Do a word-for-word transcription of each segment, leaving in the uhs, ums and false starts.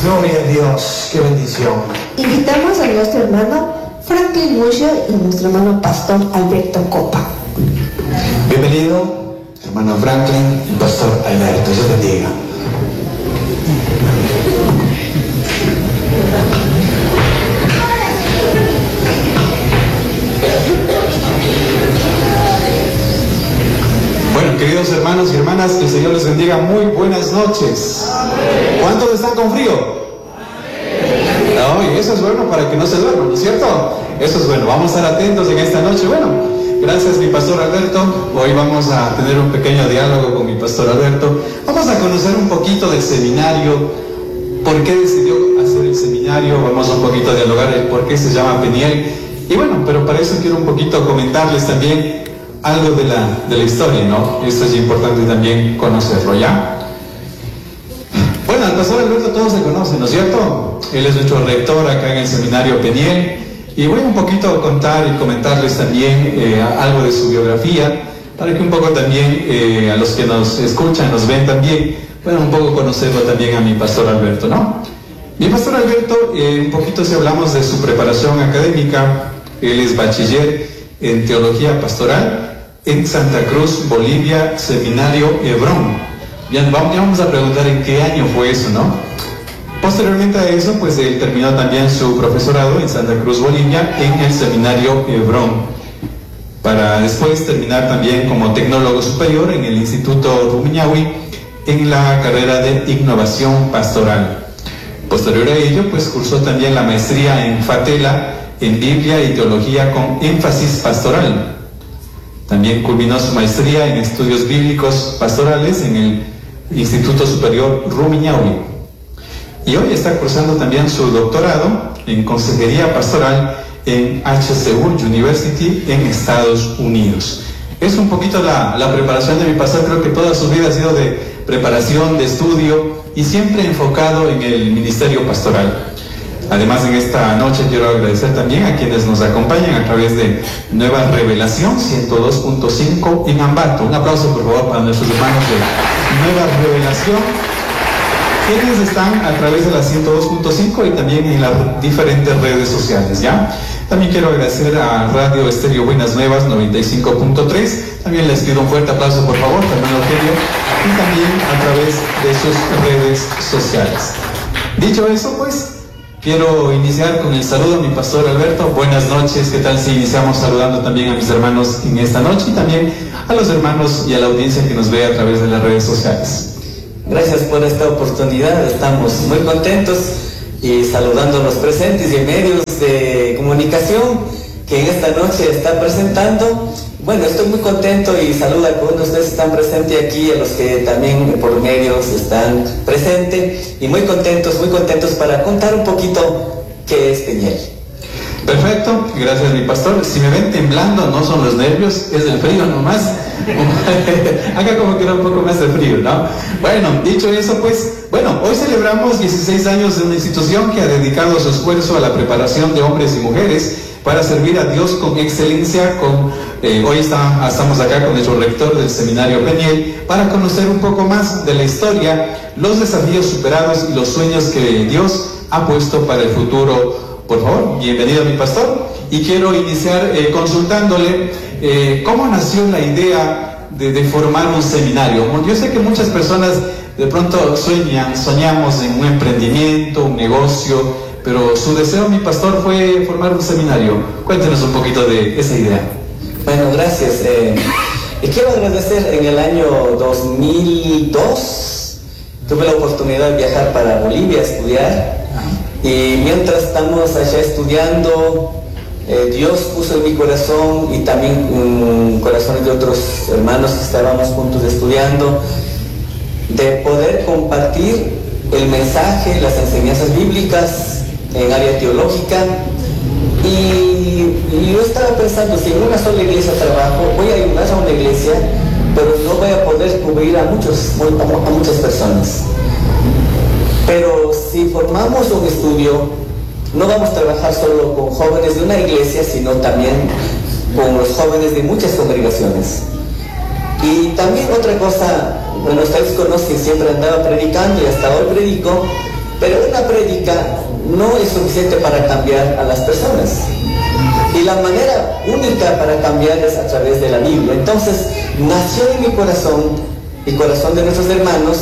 Gloria a Dios, qué bendición. Invitamos a nuestro hermano Franklin Mucho y nuestro hermano pastor Alberto Copa. Bienvenido, hermano Franklin y pastor Alberto. Dios te bendiga. Bueno, queridos hermanos y hermanas, que el Señor les bendiga. Muy buenas noches. ¿Cuántos están con frío? No, y eso es bueno para que no se duerman, ¿no es cierto? Eso es bueno. Vamos a estar atentos en esta noche. Bueno, gracias mi pastor Alberto. Hoy vamos a tener un pequeño diálogo con mi pastor Alberto. Vamos a conocer un poquito del seminario. ¿Por qué decidió hacer el seminario? Vamos a un poquito a dialogar el por qué se llama Peniel. Y bueno, pero para eso quiero un poquito comentarles también algo de la, de la historia, ¿no? Esto es importante también conocerlo, ¿ya? Bueno, al pastor Alberto todos se conocen, ¿no es cierto? Él es nuestro rector acá en el seminario Peniel. Y voy un poquito a contar y comentarles también eh, algo de su biografía, para que un poco también eh, a los que nos escuchan, nos ven también, puedan un poco conocerlo también a mi pastor Alberto, ¿no? Mi pastor Alberto, eh, un poquito si hablamos de su preparación académica, él es bachiller en Teología Pastoral en Santa Cruz, Bolivia, Seminario Hebrón. Ya vamos a preguntar en qué año fue eso, ¿no? Posteriormente a eso, pues él terminó también su profesorado en Santa Cruz, Bolivia, en el Seminario Hebrón, para después terminar también como tecnólogo superior en el Instituto Rumiñahui, en la carrera de Innovación Pastoral. Posterior a ello, pues cursó también la maestría en Fatela, en Biblia y Teología con énfasis pastoral. También culminó su maestría en estudios bíblicos pastorales en el Instituto Superior Rumiñahui. Y hoy está cursando también su doctorado en Consejería Pastoral en H C U University en Estados Unidos. Es un poquito la, la preparación de mi pastor. Creo que toda su vida ha sido de preparación, de estudio y siempre enfocado en el ministerio pastoral. Además, en esta noche quiero agradecer también a quienes nos acompañan a través de Nueva Revelación ciento dos punto cinco en Ambato. Un aplauso por favor para nuestros hermanos de Nueva Revelación, quienes están a través de la ciento dos punto cinco y también en las diferentes redes sociales, ¿ya? También quiero agradecer a Radio Estéreo Buenas Nuevas noventa y cinco punto tres. También les pido un fuerte aplauso por favor, también Eugenio, y también a través de sus redes sociales. Dicho eso, pues quiero iniciar con el saludo a mi pastor Alberto. Buenas noches, ¿qué tal si iniciamos saludando también a mis hermanos en esta noche y también a los hermanos y a la audiencia que nos ve a través de las redes sociales? Gracias por esta oportunidad, estamos muy contentos y saludando a los presentes y medios de comunicación que en esta noche está presentando. Bueno, estoy muy contento y saludo a todos ustedes que están presentes aquí, a los que también por medios están presentes, y muy contentos, muy contentos para contar un poquito qué es Peniel. Perfecto, gracias mi pastor. Si me ven temblando, no son los nervios, es el frío nomás. Acá como que era un poco más de frío, ¿no? Bueno, dicho eso, pues, bueno, hoy celebramos dieciséis años de una institución que ha dedicado su esfuerzo a la preparación de hombres y mujeres para servir a Dios con excelencia. Con, eh, hoy está, estamos acá con nuestro rector del Seminario Peniel para conocer un poco más de la historia, los desafíos superados y los sueños que Dios ha puesto para el futuro. Por favor, bienvenido mi pastor. Y quiero iniciar eh, consultándole eh, cómo nació la idea de, de formar un seminario. Yo sé que muchas personas de pronto sueñan, soñamos en un emprendimiento, un negocio, pero su deseo, mi pastor, fue formar un seminario. Cuéntenos un poquito de esa idea. Bueno, gracias. Eh, y quiero agradecer, en el año dos mil dos tuve la oportunidad de viajar para Bolivia a estudiar. Y mientras estamos allá estudiando, eh, Dios puso en mi corazón y también en um, corazones de otros hermanos que estábamos juntos estudiando, de poder compartir el mensaje, las enseñanzas bíblicas en área teológica. Y, y yo estaba pensando, si en una sola iglesia trabajo, voy a ayudar a una iglesia, pero no voy a poder cubrir a, muchos, a muchas personas. Pero si formamos un estudio, no vamos a trabajar solo con jóvenes de una iglesia, sino también con los jóvenes de muchas congregaciones. Y también otra cosa, bueno, ustedes conocen, siempre andaba predicando y hasta hoy predico, Pero una prédica no es suficiente para cambiar a las personas. Y la manera única para cambiar es a través de la Biblia. Entonces, nació en mi corazón y corazón de nuestros hermanos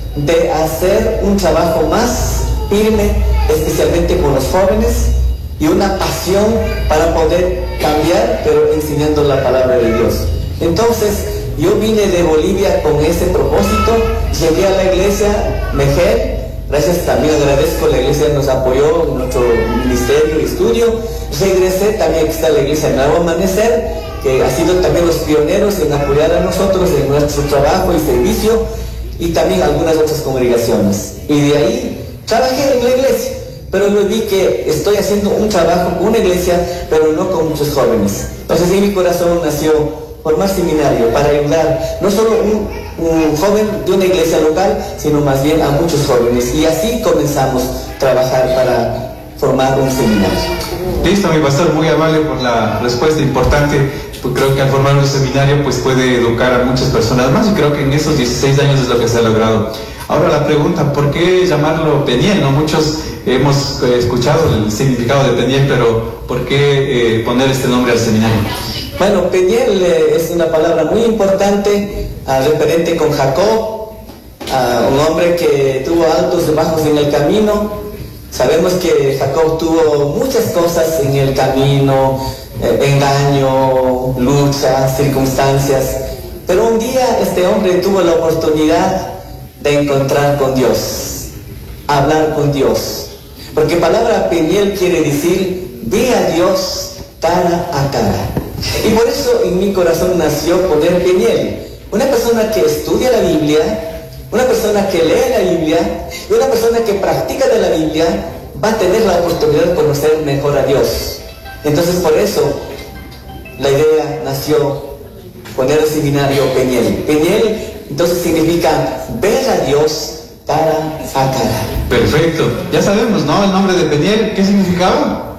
de hacer un trabajo más firme, especialmente con los jóvenes, y una pasión para poder cambiar, pero enseñando la palabra de Dios. Entonces, yo vine de Bolivia con ese propósito, llegué a la iglesia Mejel. Gracias, también agradezco, la iglesia nos apoyó en nuestro ministerio y estudio. Regresé, también aquí está la iglesia Nuevo Amanecer, que ha sido también los pioneros en apoyar a nosotros en nuestro trabajo y servicio, y también algunas otras congregaciones. Y de ahí trabajé en la iglesia, pero luego vi que estoy haciendo un trabajo con una iglesia, pero no con muchos jóvenes. Entonces en mi corazón nació formar seminario para ayudar no solo un, un joven de una iglesia local, sino más bien a muchos jóvenes. Y así comenzamos a trabajar para formar un seminario. Listo, mi pastor, muy amable por la respuesta importante. Pues creo que al formar un seminario pues puede educar a muchas personas más, y creo que en esos dieciséis años es lo que se ha logrado. Ahora la pregunta, ¿por qué llamarlo Peniel? ¿No? Muchos hemos eh, escuchado el significado de Peniel, pero ¿por qué eh, poner este nombre al seminario? Bueno, Peniel eh, es una palabra muy importante, uh, referente con Jacob, uh, un hombre que tuvo altos y bajos en el camino. Sabemos que Jacob tuvo muchas cosas en el camino, eh, engaño, luchas, circunstancias, pero un día este hombre tuvo la oportunidad de encontrar con Dios, hablar con Dios, porque palabra Peniel quiere decir ve a Dios cara a cara. Y por eso en mi corazón nació poner Peniel, una persona que estudia la Biblia, una persona que lee la Biblia y una persona que practica de la Biblia va a tener la oportunidad de conocer mejor a Dios. Entonces por eso la idea nació poner el seminario Peniel. Peniel entonces significa ver a Dios cara a cara. Perfecto, ya sabemos, ¿no? El nombre de Peniel, ¿qué significaba?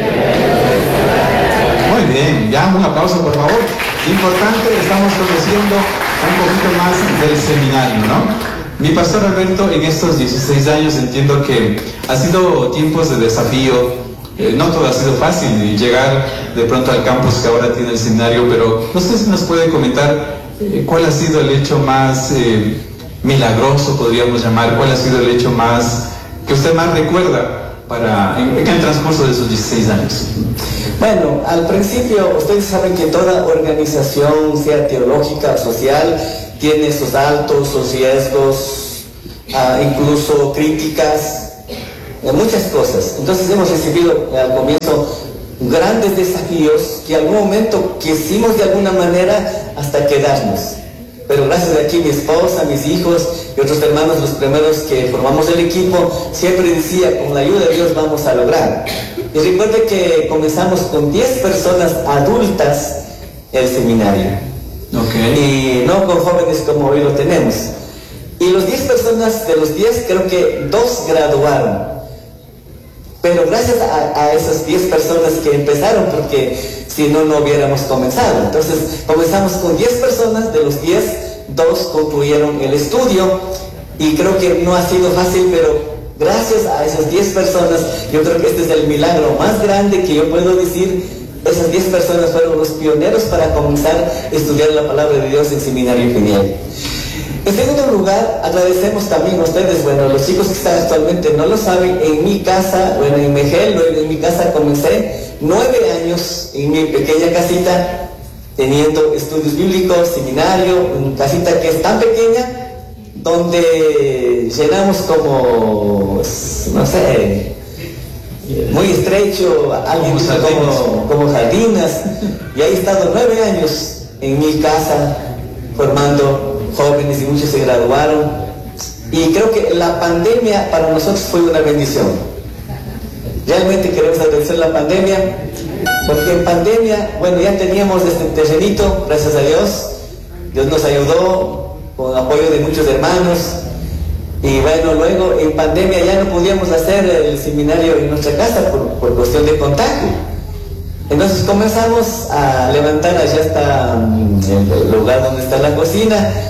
Muy bien, ya un aplauso por favor. Importante, estamos conociendo un poquito más del seminario, ¿no? Mi pastor Alberto, en estos dieciséis años entiendo que ha sido tiempos de desafío, eh, no todo ha sido fácil, llegar de pronto al campus que ahora tiene el seminario, pero no sé si nos puede comentar eh, cuál ha sido el hecho más eh, milagroso, podríamos llamar, cuál ha sido el hecho más que usted más recuerda para, en, en el transcurso de esos dieciséis años. Bueno, al principio ustedes saben que toda organización, sea teológica o social, tiene sus altos, sus riesgos, uh, incluso críticas, eh, muchas cosas. Entonces hemos recibido al comienzo grandes desafíos que en algún momento quisimos de alguna manera hasta quedarnos. Pero gracias a aquí mi esposa, mis hijos y otros hermanos, los primeros que formamos el equipo, siempre decía, con la ayuda de Dios vamos a lograr. Y recuerde que comenzamos con diez personas adultas el seminario. Okay. Y no con jóvenes como hoy lo tenemos. Y los diez personas, de los diez, creo que dos graduaron. Pero gracias a, a esas diez personas que empezaron, porque si no, no hubiéramos comenzado. Entonces, comenzamos con diez personas, de los diez, dos concluyeron el estudio. Y creo que no ha sido fácil, pero gracias a esas diez personas, yo creo que este es el milagro más grande que yo puedo decir. Esas diez personas fueron los pioneros para comenzar a estudiar la palabra de Dios en Seminario Peniel. En segundo lugar, agradecemos también a ustedes, bueno, los chicos que están actualmente no lo saben, en mi casa, bueno, en Mejel, en mi casa comencé nueve años en mi pequeña casita, teniendo estudios bíblicos, seminario, una casita que es tan pequeña, donde llenamos como, no sé, muy estrecho, alguien dice como, como jardinas, y ahí he estado nueve años en mi casa formando jóvenes y muchos se graduaron, y creo que la pandemia para nosotros fue una bendición. Realmente queremos agradecer la pandemia, porque en pandemia, bueno, ya teníamos este terrenito, gracias a Dios, Dios nos ayudó con apoyo de muchos hermanos. Y bueno, luego en pandemia ya no podíamos hacer el seminario en nuestra casa por, por cuestión de contagio. Entonces comenzamos a levantar allá hasta el lugar donde está la cocina,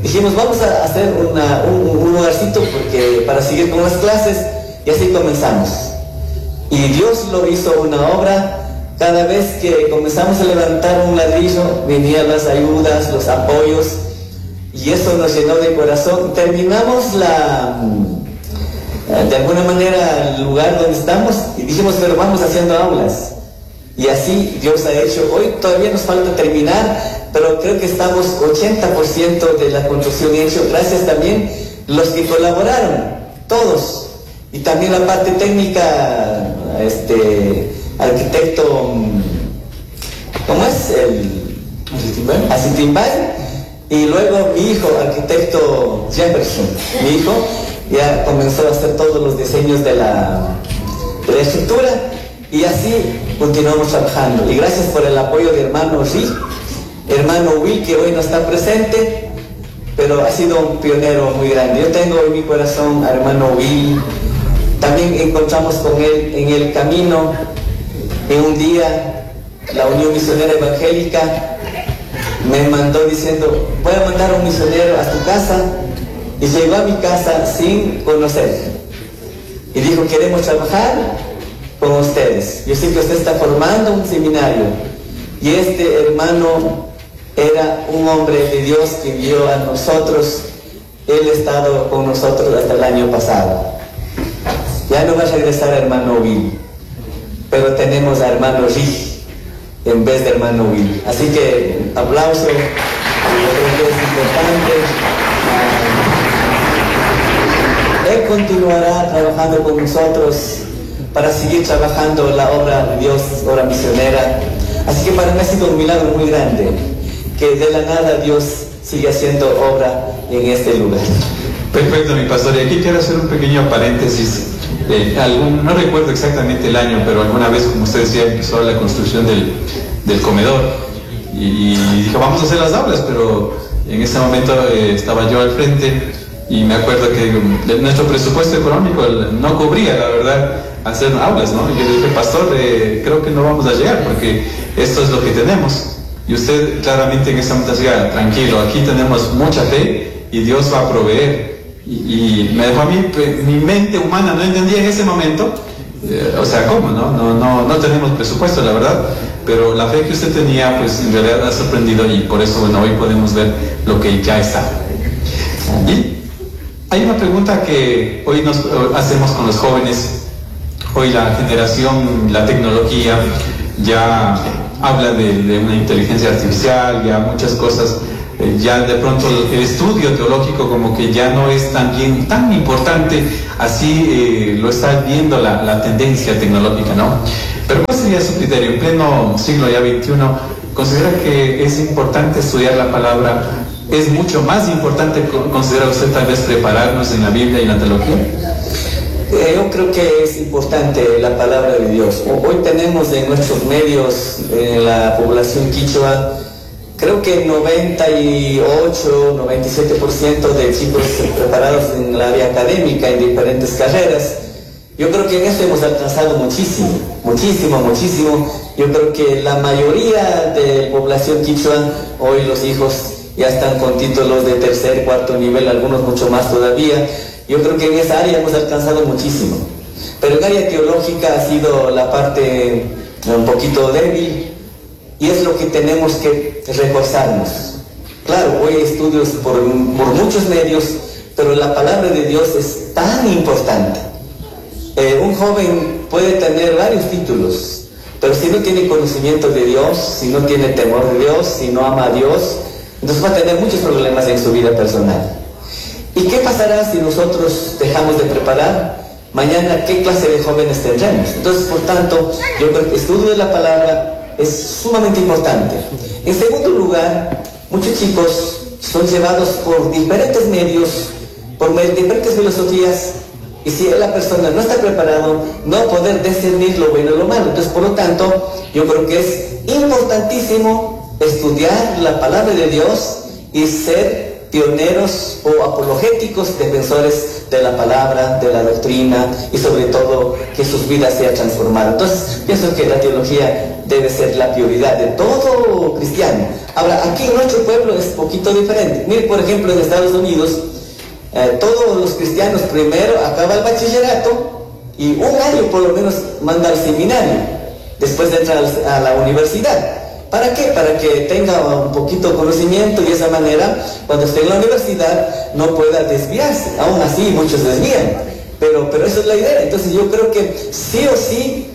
dijimos, vamos a hacer una, un, un lugarcito porque, para seguir con las clases, y así comenzamos. Y Dios lo hizo una obra. Cada vez que comenzamos a levantar un ladrillo, venían las ayudas, los apoyos, y eso nos llenó de corazón. Terminamos la, de alguna manera, el lugar donde estamos, y dijimos, pero vamos haciendo aulas. Y así Dios ha hecho. Hoy todavía nos falta terminar, pero creo que estamos ochenta por ciento de la construcción hecho, gracias también los que colaboraron, todos. Y también la parte técnica, este, arquitecto, ¿cómo es? El Asitimbay. Asitimbay. Y luego mi hijo, arquitecto Jefferson, mi hijo, ya comenzó a hacer todos los diseños de la, de la estructura, y así continuamos trabajando. Y gracias por el apoyo de hermano Rick, hermano Will, que hoy no está presente, pero ha sido un pionero muy grande. Yo tengo en mi corazón a hermano Will. También encontramos con él en el camino, en un día, la Unión Misionera Evangélica me mandó diciendo, voy a mandar a un misionero a tu casa, y llegó a mi casa sin conocer. Y dijo, queremos trabajar con ustedes. Yo sé que usted está formando un seminario. Y este hermano era un hombre de Dios que envió a nosotros. Él ha estado con nosotros hasta el año pasado. Ya no va a regresar hermano Will, pero tenemos a hermano Rick en vez de hermano Will. Así que aplauso, yo creo que es importante. Él continuará trabajando con nosotros para seguir trabajando la obra de Dios, obra misionera. Así que para mí ha sido un milagro muy grande que de la nada Dios sigue haciendo obra en este lugar. Perfecto, mi pastor. Y aquí quiero hacer un pequeño paréntesis. Eh, algún, no recuerdo exactamente el año, pero alguna vez, como usted decía, empezó la construcción del, del comedor. Y, y dijo, vamos a hacer las aulas, pero en ese momento eh, estaba yo al frente, y me acuerdo que eh, nuestro presupuesto económico no cubría, la verdad, hacer aulas, ¿no? Y yo le dije, pastor, eh, creo que no vamos a llegar, porque esto es lo que tenemos. Y usted claramente en esa momento decía, tranquilo, aquí tenemos mucha fe y Dios va a proveer. Y, y me dejó a mí, mi mente humana no entendía en ese momento, eh, o sea, ¿cómo? No? No, no, no tenemos presupuesto, la verdad, pero la fe que usted tenía, pues en realidad ha sorprendido, y por eso, bueno, hoy podemos ver lo que ya está. Y hay una pregunta que hoy nos hacemos con los jóvenes. Hoy la generación, la tecnología ya habla de, de una inteligencia artificial, ya muchas cosas. Eh, ya de pronto el, el estudio teológico como que ya no es tan bien, tan importante, así eh, lo está viendo la, la tendencia tecnológica, ¿no? Pero ¿cuál sería su criterio? En pleno siglo ya veintiuno, ¿considera que es importante estudiar la palabra? ¿Es mucho más importante, considera usted, tal vez prepararnos en la Biblia y en la teología? Eh, yo creo que es importante la palabra de Dios. Hoy tenemos en nuestros medios, en la población quichua, creo que noventa y ocho, noventa y siete por ciento de chicos preparados en el área académica, en diferentes carreras. Yo creo que en eso hemos alcanzado muchísimo, muchísimo, muchísimo. Yo creo que la mayoría de población quichua, hoy los hijos ya están con títulos de tercer, cuarto nivel, algunos mucho más todavía. Yo creo que en esa área hemos alcanzado muchísimo. Pero en área teológica ha sido la parte un poquito débil, y es lo que tenemos que reforzarnos. Claro, hoy hay estudios por, por muchos medios, pero la palabra de Dios es tan importante. Eh, un joven puede tener varios títulos, pero si no tiene conocimiento de Dios, si no tiene temor de Dios, si no ama a Dios, entonces va a tener muchos problemas en su vida personal. ¿Y qué pasará si nosotros dejamos de preparar? Mañana, ¿qué clase de jóvenes tendremos? Entonces, por tanto, yo creo que el estudio de la palabra es sumamente importante. En segundo lugar, muchos chicos son llevados por diferentes medios, por diferentes filosofías, y si la persona no está preparado, no va a poder discernir lo bueno y lo malo. Entonces, por lo tanto, yo creo que es importantísimo estudiar la palabra de Dios y ser pioneros o apologéticos, defensores de la palabra, de la doctrina y sobre todo que sus vidas sean transformadas. Entonces pienso que la teología debe ser la prioridad de todo cristiano. Ahora, aquí en nuestro pueblo es un poquito diferente. Mire, por ejemplo, en Estados Unidos, eh, todos los cristianos primero acaban el bachillerato y un año por lo menos manda al seminario, después entra a la universidad. ¿Para qué? Para que tenga un poquito de conocimiento y de esa manera, cuando esté en la universidad, no pueda desviarse. Aún así, muchos desvían. Pero, pero esa es la idea. Entonces yo creo que sí o sí,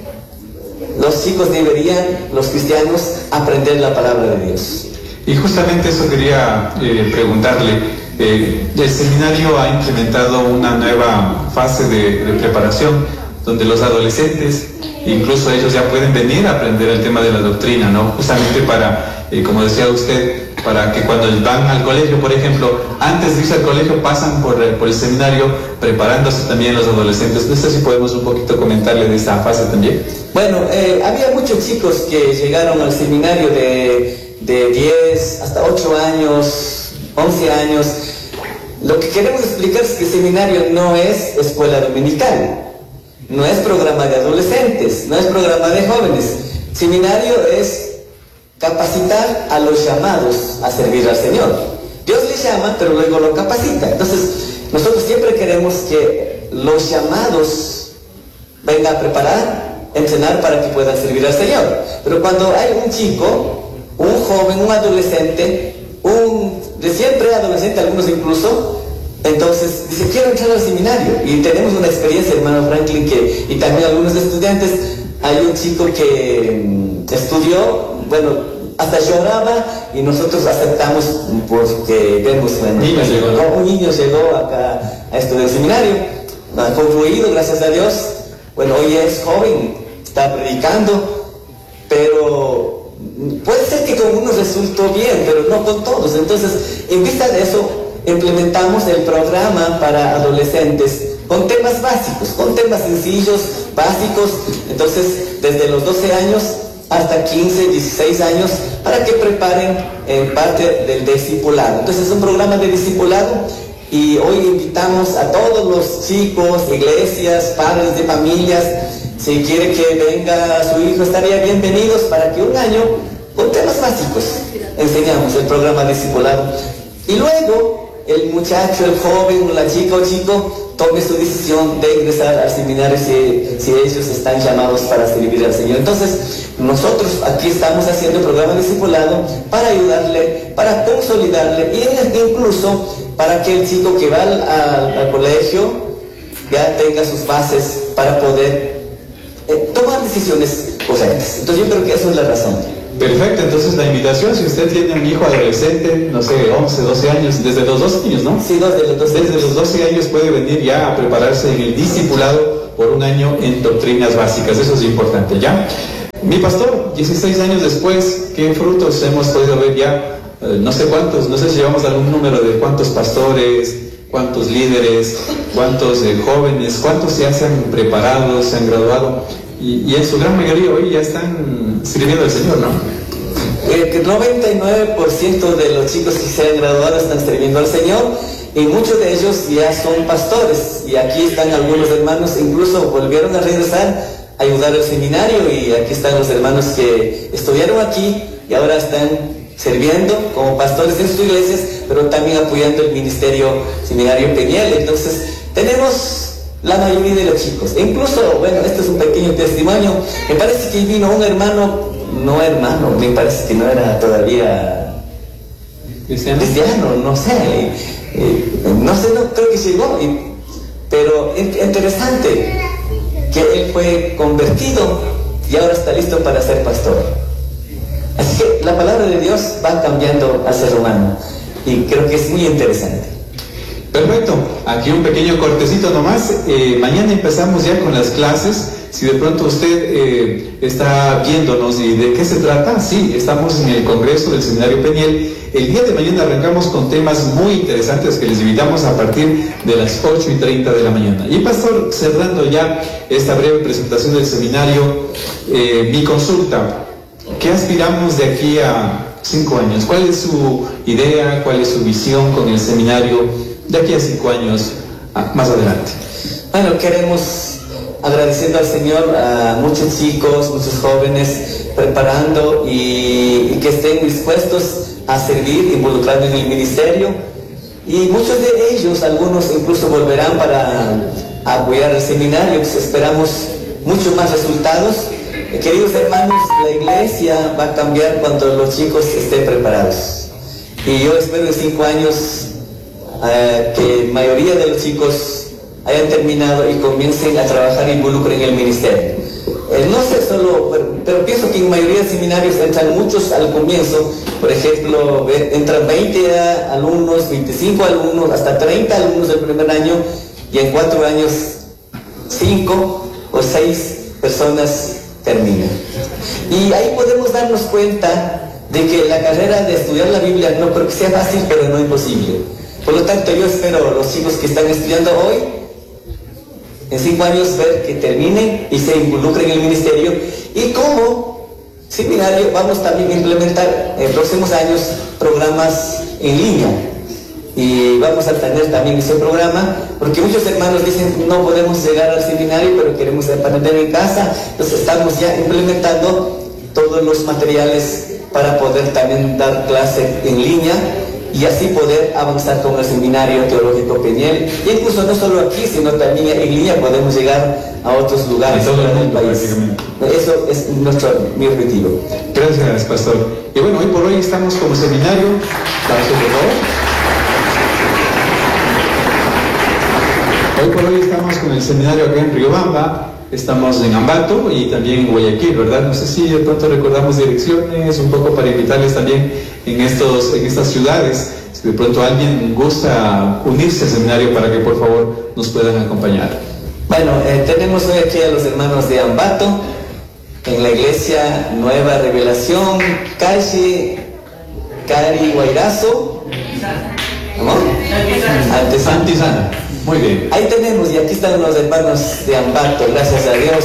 los chicos deberían, los cristianos, aprender la palabra de Dios. Y justamente eso quería eh, preguntarle. Eh, el seminario ha implementado una nueva fase de, de preparación, donde los adolescentes, incluso ellos ya pueden venir a aprender el tema de la doctrina, ¿no? Justamente para, eh, como decía usted, para que cuando van al colegio, por ejemplo, antes de irse al colegio pasan por, por el seminario preparándose también los adolescentes. No sé si podemos un poquito comentarle de esa fase también. Bueno, eh, había muchos chicos que llegaron al seminario de, de diez hasta ocho años, once años. Lo que queremos explicar es que el seminario no es escuela dominical. No es programa de adolescentes, no es programa de jóvenes. Seminario es capacitar a los llamados a servir al Señor. Dios les llama, pero luego lo capacita. Entonces, nosotros siempre queremos que los llamados vengan a preparar, entrenar para que puedan servir al Señor. Pero cuando hay un chico, un joven, un adolescente, un recién preadolescente, algunos incluso, entonces dice, quiero entrar al seminario. Y tenemos una experiencia, hermano Franklin, que, y también algunos estudiantes. Hay un chico que um, estudió, bueno, hasta lloraba, y nosotros aceptamos porque vemos, bueno, niño llegó, ¿no? Un niño llegó acá a estudiar el seminario, fue fluido, gracias a Dios. Bueno, hoy es joven, está predicando, pero puede ser que con unos resultó bien, pero no con todos. Entonces, en vista de eso, implementamos el programa para adolescentes con temas básicos, con temas sencillos, básicos. Entonces, desde los doce años hasta quince, dieciséis años, para que preparen eh, parte del discipulado. Entonces, es un programa de discipulado, y hoy invitamos a todos los chicos, iglesias, padres de familias. Si quiere que venga su hijo, estaría bienvenidos para que un año, con temas básicos, enseñamos el programa de discipulado. Y luego, el muchacho, el joven, la chica o chico, tome su decisión de ingresar al seminario si, si ellos están llamados para servir al Señor. Entonces, nosotros aquí estamos haciendo el programa de discipulado para ayudarle, para consolidarle, y incluso para que el chico que va al, al, al colegio ya tenga sus bases para poder eh, tomar decisiones correctas. Entonces, yo creo que eso es la razón. Perfecto, entonces la invitación, si usted tiene un hijo adolescente, no sé, once, doce años, desde los doce años, ¿no? Sí, desde los doce Desde los doce años puede venir ya a prepararse en el discipulado por un año en doctrinas básicas. Eso es importante, ¿ya? Mi pastor, dieciséis años después, ¿qué frutos hemos podido ver ya? Eh, no sé cuántos, no sé si llevamos algún número de cuántos pastores, cuántos líderes, cuántos eh, jóvenes, cuántos ya se han preparado, se han graduado. Y, y en su gran mayoría hoy ya están sirviendo al Señor, ¿no? El noventa y nueve por ciento de los chicos que se han graduado están sirviendo al Señor, y muchos de ellos ya son pastores. Y aquí están algunos hermanos, incluso volvieron a regresar a ayudar al seminario, y aquí están los hermanos que estudiaron aquí y ahora están sirviendo como pastores en sus iglesias, pero también apoyando el ministerio seminario Peniel. Entonces, tenemos la mayoría de los chicos. E incluso, bueno, este es un pequeño testimonio. Me parece que vino un hermano, no hermano, me parece que no era todavía cristiano, cristiano no sé, eh, eh, no sé, no creo que llegó, y, pero interesante que él fue convertido y ahora está listo para ser pastor. Así que la palabra de Dios va cambiando al ser humano, y creo que es muy interesante. Perfecto, aquí un pequeño cortecito nomás. Eh, mañana empezamos ya con las clases. Si de pronto usted eh, está viéndonos y de qué se trata, sí, estamos en el Congreso del Seminario Peniel. El día de mañana arrancamos con temas muy interesantes que les invitamos a partir de las ocho y treinta de la mañana. Y pastor, cerrando ya esta breve presentación del seminario, eh, mi consulta, ¿qué aspiramos de aquí a, cinco años. ¿Cuál es su idea, cuál es su visión con el seminario de aquí a cinco años ah, más adelante? Bueno, queremos, agradeciendo al Señor, a muchos chicos, muchos jóvenes, preparando y, y que estén dispuestos a servir, involucrando en el ministerio. Y muchos de ellos, algunos incluso volverán para apoyar el seminario, pues esperamos muchos más resultados. Eh, queridos hermanos, la iglesia va a cambiar cuando los chicos estén preparados. Y yo espero en cinco años eh, que la mayoría de los chicos hayan terminado y comiencen a trabajar e involucren en el ministerio. Eh, no sé solo, pero, pero pienso que en mayoría de seminarios entran muchos al comienzo. Por ejemplo, ve, entran veinte alumnos, veinticinco alumnos, hasta treinta alumnos del primer año, y en cuatro años cinco o seis personas terminan. Y ahí podemos darnos cuenta de que la carrera de estudiar la Biblia no creo que sea fácil, pero no imposible. Por lo tanto, yo espero a los chicos que están estudiando hoy, en cinco años, ver que terminen y se involucren en el ministerio. Y como seminario vamos también a implementar en próximos años programas en línea. Y vamos a tener también ese programa, porque muchos hermanos dicen no podemos llegar al seminario, pero queremos aprender en casa. Entonces estamos ya implementando todos los materiales para poder también dar clase en línea y así poder avanzar con el Seminario Teológico Peñiel. Y incluso no solo aquí, sino también en línea podemos llegar a otros lugares del país. Eso es nuestro, mi objetivo. Gracias, pastor. Y bueno, hoy por hoy estamos como seminario. Aplauso, por favor. Hoy por hoy estamos con el seminario acá en Riobamba. Estamos en Ambato y también en Guayaquil, ¿verdad? No sé si de pronto recordamos direcciones, un poco para invitarles también en, estos, en estas ciudades. Si de pronto alguien gusta unirse al seminario, para que por favor nos puedan acompañar. Bueno, eh, tenemos hoy aquí a los hermanos de Ambato, en la iglesia Nueva Revelación, calle Cari Guairazo. ¿Cómo? Antesana. Antesana. Muy bien. Ahí tenemos, y aquí están los hermanos de Ambato, gracias a Dios.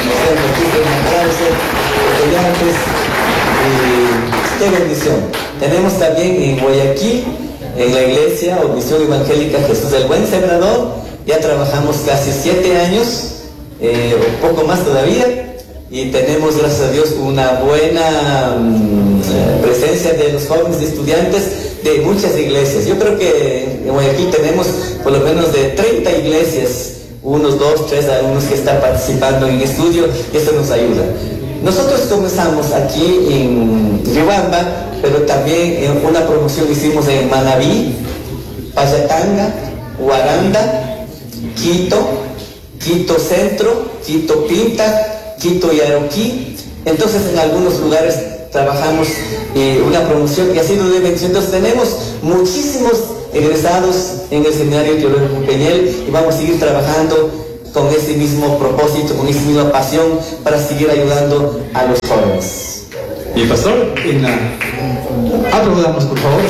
Y qué bendición. Tenemos también en Guayaquil, en la iglesia o Misión Evangélica Jesús del Buen Sembrador, ya trabajamos casi siete años, eh, o poco más todavía, y tenemos, gracias a Dios, una buena um, presencia de los jóvenes estudiantes de muchas iglesias. Yo creo que en Guayaquil tenemos por lo menos de treinta iglesias, unos dos, tres alumnos que están participando en estudio, y eso nos ayuda. Nosotros comenzamos aquí en Riobamba, pero también en una promoción hicimos en Manabí, Payatanga, Huaranda, Quito, Quito Centro, Quito Pinta, Quito y Aroquí. Entonces en algunos lugares trabajamos eh, una promoción y ha sido de bendición. Entonces tenemos muchísimos egresados en el Seminario Teológico Peñiel y vamos a seguir trabajando con ese mismo propósito, con esa misma pasión para seguir ayudando a los jóvenes. Y pastor, en la... aplaudamos por favor.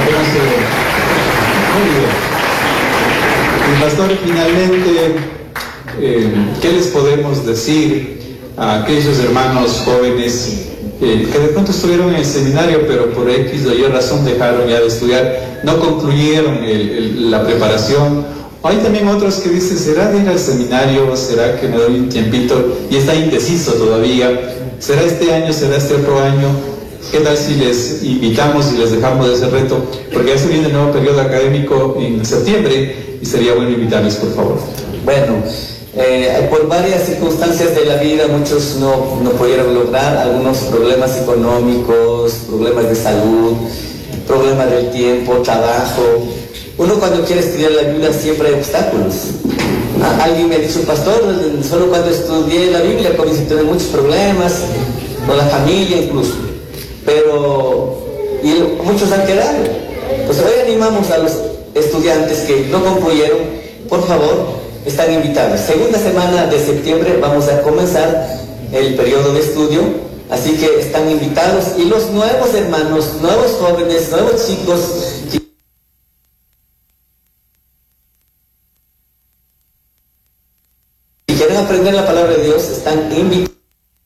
Muy bien. Y pastor, finalmente, eh, ¿qué les podemos decir a aquellos hermanos jóvenes Eh, que de pronto estuvieron en el seminario, pero por X o Y razón dejaron ya de estudiar, no concluyeron el, el, la preparación? Hay también otros que dicen, ¿será de ir al seminario? ¿Será que me doy un tiempito? Y está indeciso todavía. ¿Será este año? ¿Será este otro año? ¿Qué tal si les invitamos y les dejamos ese reto? Porque ya se viene el nuevo periodo académico en septiembre y sería bueno invitarles, por favor. Bueno, Eh, por varias circunstancias de la vida muchos no, no pudieron lograr, algunos problemas económicos, problemas de salud, problemas del tiempo, trabajo. Uno cuando quiere estudiar la Biblia siempre hay obstáculos. Ah, alguien me ha dicho, pastor, solo cuando estudié la Biblia comencé a tener muchos problemas, con la familia incluso. Pero y muchos han quedado. Pues hoy animamos a los estudiantes que no concluyeron, por favor, están invitados. Segunda semana de septiembre vamos a comenzar el periodo de estudio, así que están invitados. Y los nuevos hermanos, nuevos jóvenes, nuevos chicos que quieren aprender la palabra de Dios están invitados.